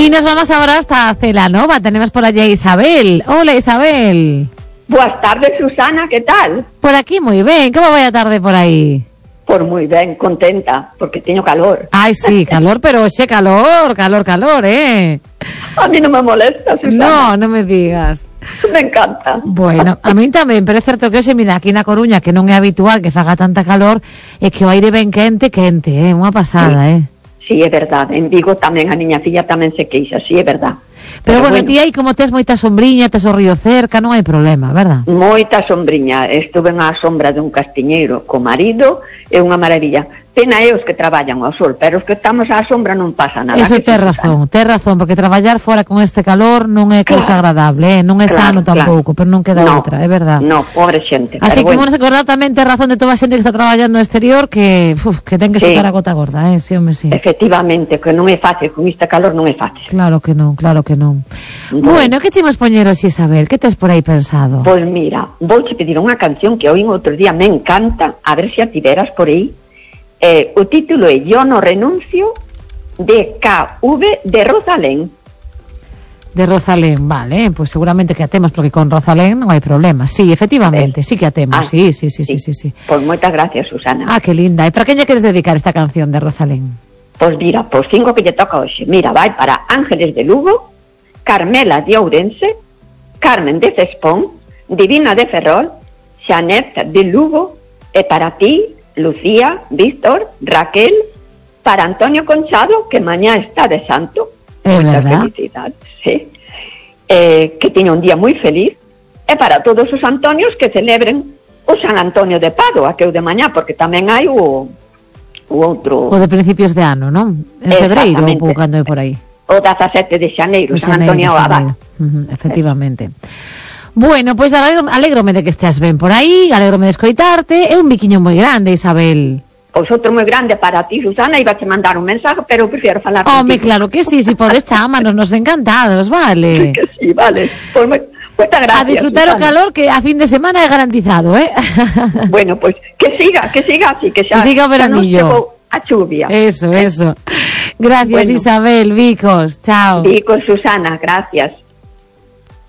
nos vamos ahora hasta Celanova. Tenemos por allí a Isabel. Hola, Isabel. Boas tardes, Susana, ¿qué tal? Por aquí moi ben. Como vai a tarde por aí? Por moi ben, contenta, porque teño calor. Ai, sí, calor, pero xe calor, A mí non me molesta, Susana. No me digas. Me encanta. Bueno, a min tamén, pero é certo que hoxe, mira, aquí na Coruña, que non é habitual que faga tanta calor, é que o aire ben quente, unha pasada, Sí, é verdade. En Vigo tamén, a miña filla tamén se queixa, sí, é verdade. Pero bueno, ti aí como tes moita sombriña, tes o río cerca, non hai problema, verdad? Moita sombriña. Estuve na sombra dun castiñeiro co marido, é unha maravilla. Pena é os que traballan ao sol, pero os que estamos á sombra non pasa nada. Eso tes razón, porque traballar fora con este calor non é cousa agradable, non é sano tampouco, pero non queda outra, é verdad. No, pobre xente. Así que vamos a acordar tamén tes razón de toda a xente que está traballando no exterior, que ten que sacar a gota gorda, sí, home, sí. Efectivamente, que non é fácil, con este calor non é fácil. Claro que non. Bueno, que chimos poñeros, Isabel? Que tes por aí pensado? Pois mira, vouche pedir unha canción que oín outro día, me encanta, a ver se a tiveras por aí. O título é Yo no renuncio, de KV de Rosalén. De Rosalén, vale, pues seguramente que a temos, porque con Rosalén non hai problema. Sí, efectivamente, sí que a temos, sí. Pois moitas gracias, Susana. Que linda. E para quen lle queres dedicar esta canción de Rosalén? Pois mira, por 5 que lle toca hoxe. Mira, vai para Ángeles de Lugo, Carmela de Ourense, Carmen de Cespón, Divina de Ferrol, Xanet de Lugo, e para ti, Lucía, Víctor, Raquel, para Antonio Conchado, que mañá está de santo. Muchas felicidades, sí. Que teña un día moi feliz. E para todos os Antonios que celebren o San Antonio de Padua, que é o de mañá, porque tamén hai o outro... O de principios de ano, non? En febreiro, ou cando é por aí. O 17 de xaneiro, San Antonio Abad. Efectivamente. Bueno, pois alégrome de que esteas ben por aí, alégrome de escoitarte. É un biquiño moi grande, Isabel. Pois outro moi grande para ti, Susana, iba a mandar un mensaje, pero prefiero falar contigo. Home, claro que sí, si podes chámanos, nos encantados, vale? Que sí, vale. Pois moitas gracias, a disfrutar, Susana. O calor, que a fin de semana é garantizado, Bueno, pois que siga así, que siga o veranillo. A chuvia. Eso. Gracias, bueno. Isabel, Vicos, chao. Vicos, Susana, gracias.